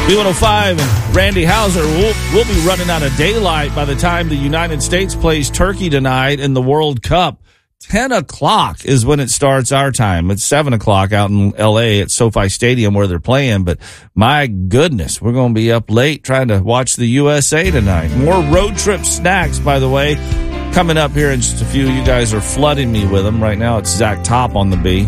B105 and Randy Hauser. We'll be running out of daylight by the time the United States plays Turkey tonight in the World Cup. 10 o'clock is when it starts our time. It's 7 o'clock out in L.A. at SoFi Stadium where they're playing. But my goodness, we're going to be up late trying to watch the USA tonight. More road trip snacks, by the way, coming up here in just a few. You guys are flooding me with them. Right now it's Zach Top on the B.